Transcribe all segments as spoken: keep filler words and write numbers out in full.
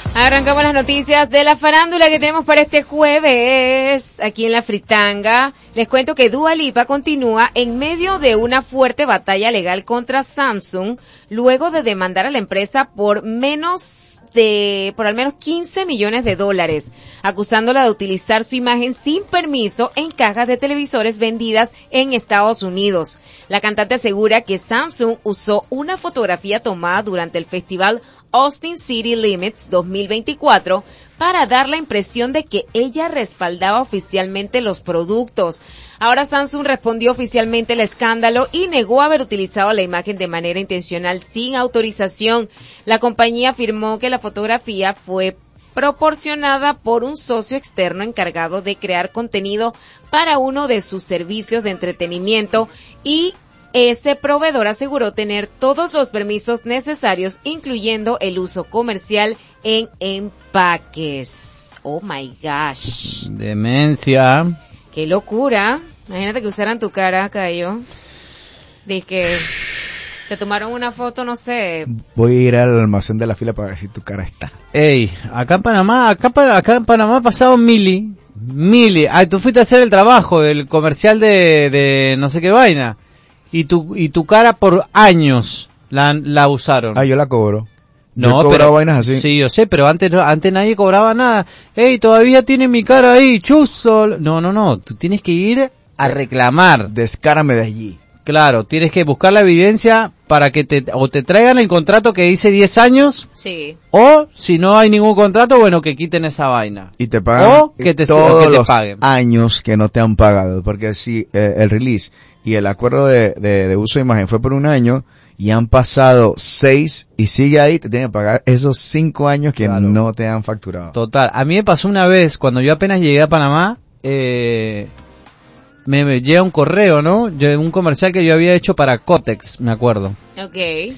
Arrancamos las noticias de la farándula que tenemos para este jueves aquí en La Fritanga. Les cuento que Dua Lipa continúa en medio de una fuerte batalla legal contra Samsung luego de demandar a la empresa por menos de, por al menos quince millones de dólares, acusándola de utilizar su imagen sin permiso en cajas de televisores vendidas en Estados Unidos. La cantante asegura que Samsung usó una fotografía tomada durante el festival Austin City Limits dos mil veinticuatro para dar la impresión de que ella respaldaba oficialmente los productos. Ahora Samsung respondió oficialmente al escándalo y negó haber utilizado la imagen de manera intencional sin autorización. La compañía afirmó que la fotografía fue proporcionada por un socio externo encargado de crear contenido para uno de sus servicios de entretenimiento y ese proveedor aseguró tener todos los permisos necesarios, incluyendo el uso comercial en empaques. Oh my gosh. Demencia. Qué locura. Imagínate que usaran tu cara, Cayo. De que te tomaron una foto, no sé. Voy a ir al almacén de la fila para ver si tu cara está. Ey, acá en Panamá, acá, acá en Panamá ha pasado mili. Mili. Ah, tú fuiste a hacer el trabajo del comercial de, de no sé qué vaina. Y tu y tu cara por años la la usaron. Ah, yo la cobro. No, yo pero vainas así. Sí, yo sé, pero antes antes nadie cobraba nada. Ey, todavía tiene mi cara ahí, chuzo. No, no, no, tú tienes que ir a reclamar. Descárame de allí. Claro, tienes que buscar la evidencia para que te o te traigan el contrato que dice diez años. Sí. O si no hay ningún contrato, bueno, que quiten esa vaina. Y te pagan. O que te, todos o que te los paguen. años que no te han pagado, porque si eh, el release y el acuerdo de, de, de uso de imagen fue por un año y han pasado seis y sigue ahí, te tienen que pagar esos cinco años que claro. no te han facturado. Total. A mí me pasó una vez, cuando yo apenas llegué a Panamá, eh, me, me llega un correo, ¿no? Yo, un comercial que yo había hecho para Cotex, me acuerdo. Okay.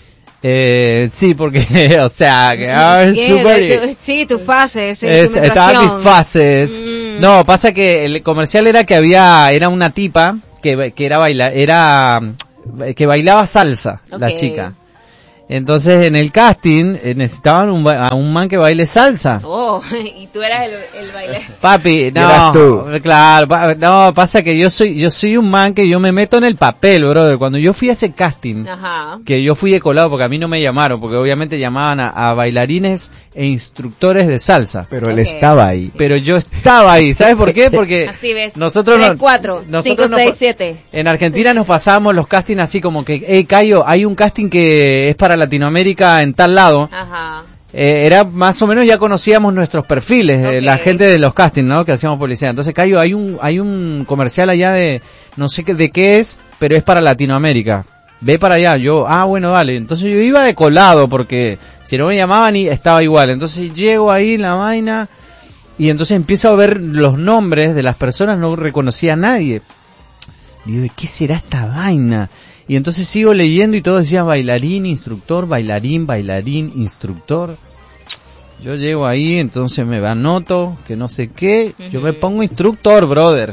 Eh, sí, porque, o sea, que ah, es super... Sí, tu fase, es, estaban mis fases. Mm. No, pasa que el comercial era que había, era una tipa que, que era baila, era, que bailaba salsa, okay. La chica. Entonces en el casting eh, necesitaban un, a un man que baile salsa. Oh, y tú eras el, el baile. Papi, no, tú? Claro, pa, no, pasa que yo soy, yo soy un man que yo me meto en el papel, brother. Cuando yo fui a ese casting, ajá, que yo fui de colado porque a mí no me llamaron, porque obviamente llamaban a, a bailarines e instructores de salsa. Pero okay. Él estaba ahí. Pero yo estaba ahí, ¿sabes por qué? Porque así ves. Nosotros tres, cuatro, cinco, seis, siete. En Argentina nos pasábamos los castings así como que, hey, Cayo, hay un casting que es para Latinoamérica en tal lado. Ajá. Eh, era más o menos, ya conocíamos nuestros perfiles, okay. eh, la gente de los castings, ¿no? Que hacíamos publicidad. Entonces, Cayo, hay un hay un comercial allá de, no sé qué, de qué es, pero es para Latinoamérica. Ve para allá. Yo, ah, bueno, vale. Entonces yo iba de colado porque si no me llamaban y estaba igual. Entonces llego ahí en la vaina y entonces empiezo a ver los nombres de las personas, no reconocía a nadie. Digo, ¿qué será esta vaina? Y entonces sigo leyendo y todo decía bailarín, instructor, bailarín, bailarín, instructor. Yo llego ahí, entonces me anoto, que no sé qué. Uh-huh. Yo me pongo instructor, brother.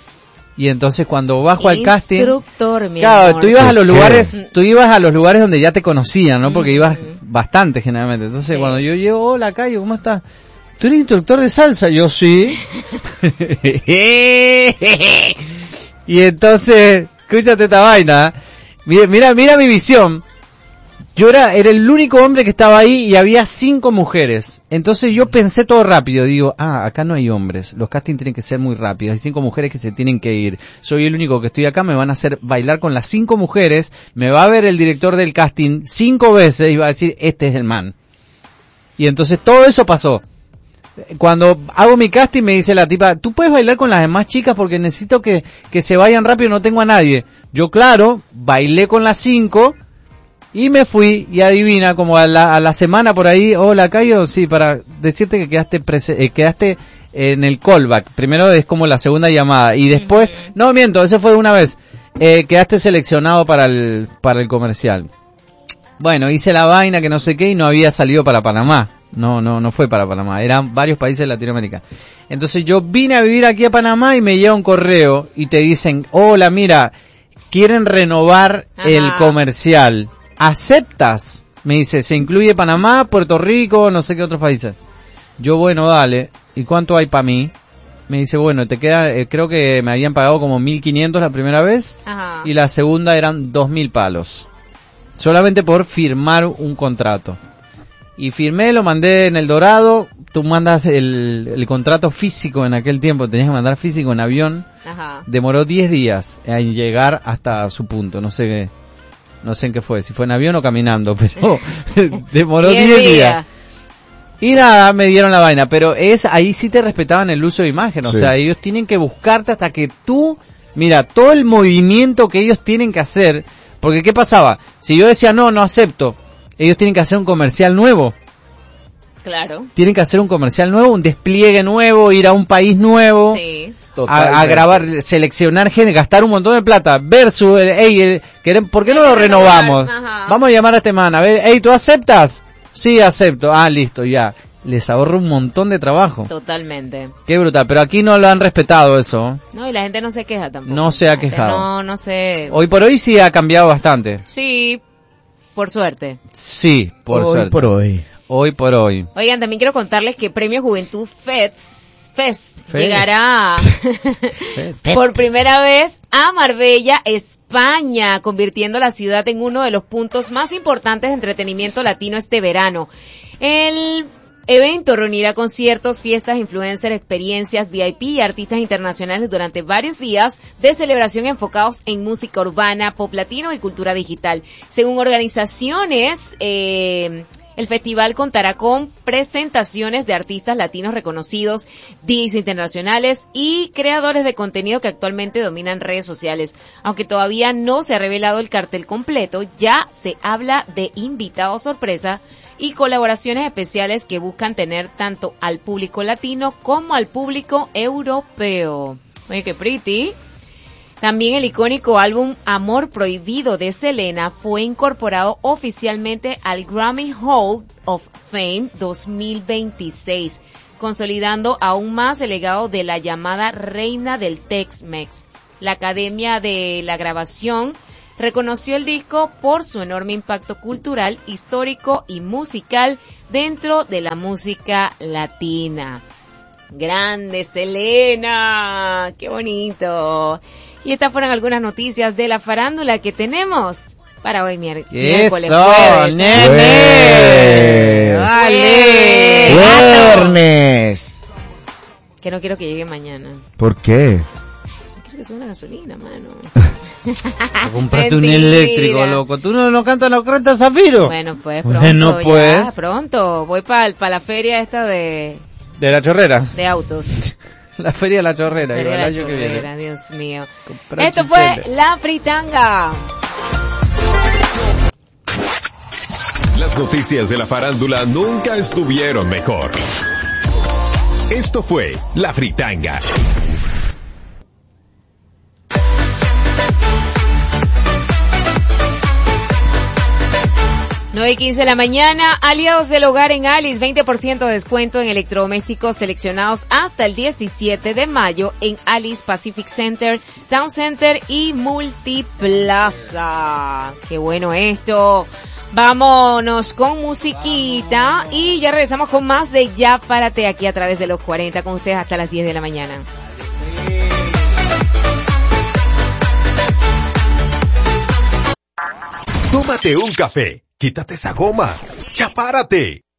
Y entonces cuando bajo al casting... Instructor, mi claro, amor. tú ibas a los lugares, tú ibas a los lugares donde ya te conocían, ¿no? Porque uh-huh. ibas bastante generalmente. Entonces sí. Cuando yo llego, hola, Cayo, ¿cómo estás? ¿Tú eres instructor de salsa? Yo sí. Y entonces, escúchate esta vaina. Mira, mira, mira mi visión. Yo era, era el único hombre que estaba ahí y había cinco mujeres. Entonces yo pensé todo rápido. Digo, ah, acá no hay hombres. Los castings tienen que ser muy rápidos. Hay cinco mujeres que se tienen que ir. Soy el único que estoy acá. Me van a hacer bailar con las cinco mujeres. Me va a ver el director del casting cinco veces y va a decir, este es el man. Y entonces todo eso pasó. Cuando hago mi casting me dice la tipa, tú puedes bailar con las demás chicas porque necesito que, que se vayan rápido, no tengo a nadie. Yo, claro, bailé con las cinco y me fui, y adivina, como a la, a la semana por ahí, hola, Cayo, sí, para decirte que quedaste prese- eh, quedaste en el callback. Primero es como la segunda llamada y después, uh-huh. no miento, ese fue una vez, eh, quedaste seleccionado para el, para el comercial. Bueno, hice la vaina que no sé qué y no había salido para Panamá. No, no, no fue para Panamá, eran varios países de Latinoamérica. Entonces yo vine a vivir aquí a Panamá y me llega un correo y te dicen, hola, mira, quieren renovar Ajá. el comercial. ¿Aceptas? Me dice, se incluye Panamá, Puerto Rico, no sé qué otros países. Yo, bueno, dale. ¿Y cuánto hay para mí? Me dice, bueno, te queda, eh, creo que me habían pagado como mil quinientos la primera vez. Ajá. Y la segunda eran dos mil palos. Solamente por firmar un contrato. Y firmé, lo mandé en El Dorado. Tú mandas el, el contrato físico en aquel tiempo, tenías que mandar físico en avión. Ajá. Demoró diez días en llegar hasta su punto. No sé qué, no sé en qué fue, si fue en avión o caminando, pero demoró diez días. días. Y nada, me dieron la vaina, pero es ahí sí te respetaban el uso de imagen, o sí. sea, ellos tienen que buscarte hasta que tú, mira, todo el movimiento que ellos tienen que hacer, porque ¿qué pasaba? Si yo decía no, no acepto, ellos tienen que hacer un comercial nuevo. Claro. Tienen que hacer un comercial nuevo, un despliegue nuevo, ir a un país nuevo. Sí. A, a grabar, seleccionar gente, gastar un montón de plata, versus, hey, el, querem, ¿por qué no lo renovamos? Ajá. Vamos a llamar a este man, a ver, hey, ¿tú aceptas? Sí, acepto. Ah, listo, ya. Les ahorro un montón de trabajo. Totalmente. Qué brutal, pero aquí no lo han respetado eso. No, y la gente no se queja tampoco. No se ha quejado. No, no sé. Hoy por hoy sí ha cambiado bastante. Sí, por suerte. Sí, por hoy suerte. Hoy por hoy. Hoy por hoy. Oigan, también quiero contarles que Premio Juventud Fest, Fest, Fest. llegará Fest. por primera vez a Marbella, España, convirtiendo la ciudad en uno de los puntos más importantes de entretenimiento latino este verano. El evento reunirá conciertos, fiestas, influencers, experiencias, V I P y artistas internacionales durante varios días de celebración enfocados en música urbana, pop latino y cultura digital. Según organizaciones, eh... el festival contará con presentaciones de artistas latinos reconocidos, D Js internacionales y creadores de contenido que actualmente dominan redes sociales. Aunque todavía no se ha revelado el cartel completo, ya se habla de invitados sorpresa y colaboraciones especiales que buscan tener tanto al público latino como al público europeo. Oye, qué pretty. También el icónico álbum Amor Prohibido de Selena fue incorporado oficialmente al Grammy Hall of Fame dos mil veintiséis, consolidando aún más el legado de la llamada reina del Tex-Mex. La Academia de la Grabación reconoció el disco por su enorme impacto cultural, histórico y musical dentro de la música latina. ¡Grande Selena! ¡Qué bonito! Y estas fueron algunas noticias de la farándula que tenemos para hoy mier- miércoles. ¡Eso, jueves, nene! ¡Vale! ¡Viernes! Que no quiero que llegue mañana. ¿Por qué? Quiero que suba la gasolina, mano. Comprate un eléctrico, loco. ¿Tú no, no cantas la crenta Zafiro? Bueno, pues pronto, bueno, pues. ya, pronto. Voy para pa la feria esta de... De la chorrera. De autos. La feria de la chorrera. Feria de la el año chorrera, que viene. Dios mío. Comprar Esto chichele. fue La Fritanga. Las noticias de la farándula nunca estuvieron mejor. Esto fue La Fritanga. nueve y quince de la mañana, aliados del hogar en Alice, veinte por ciento de descuento en electrodomésticos seleccionados hasta el diecisiete de mayo en Alice Pacific Center, Town Center y Multiplaza. Qué bueno esto. Vámonos con musiquita y ya regresamos con más de Ya Párate aquí a través de los cuarenta con ustedes hasta las diez de la mañana. Tómate un café, quítate esa goma, ya párate.